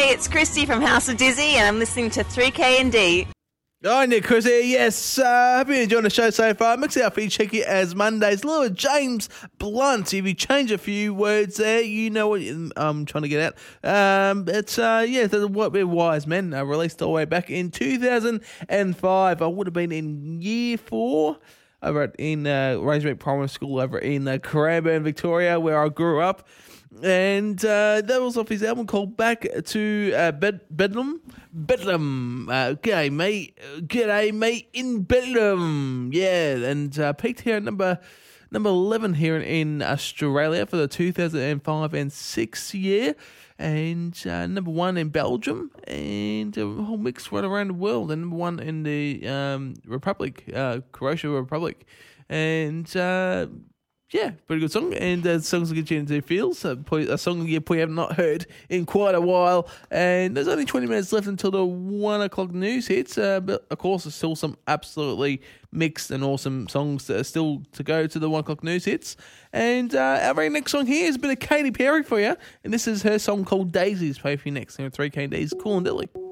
Hey, it's Christy from House of Dizzy, and I'm listening to 3K&D. Hi, Nick Chris here. Yes, hope you're enjoying the show so far. Mix it up for you, check it as Mondays. Lord James Blunt. If you change a few words there, you know what I'm trying to get at. It's What We're Wise Men, released all the way back in 2005. I would have been in year 4 over in Razorback Primary School over in Cranbourne, Victoria, where I grew up. And that was off his album called Back to Bedlam. G'day, mate. G'day, mate, in Bedlam. Yeah, and peaked here at number 11 here in Australia for the 2005 and 6 year. And number 1 in Belgium. And a whole mix right around the world. And number 1 in the Republic, Croatia Republic. And... yeah, pretty good song, and songs will get you into feels. A song you probably have not heard in quite a while, and there's only 20 minutes left until the 1 o'clock news hits, but of course there's still some absolutely mixed and awesome songs that are still to go to the 1 o'clock news hits. And our very next song here is a bit of Katy Perry for you, and this is her song called Daisies. Play for you next here on 3K&D's Cool and Dilly.